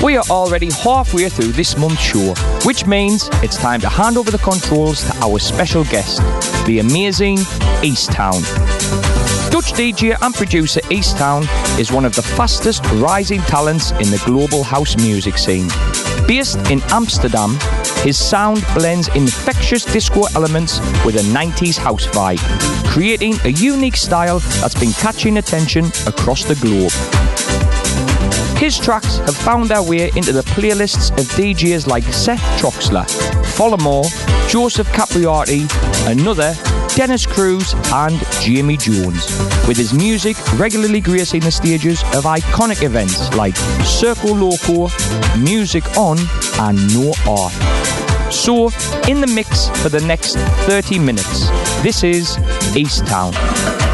We are already halfway through this month's show, which means it's time to hand over the controls to our special guest, the amazing Easttown. Dutch DJ and producer Easttown is one of the fastest rising talents in the global house music scene. Based in Amsterdam, his sound blends infectious disco elements with a 90s house vibe, creating a unique style that's been catching attention across the globe. His tracks have found their way into the playlists of DJs like Seth Troxler, Follamore, Joseph Capriati, Another, Dennis Cruz and Jamie Jones, with his music regularly gracing the stages of iconic events like Circo Loco, Music On and No Art. So, in the mix for the next 30 minutes, this is Easttown.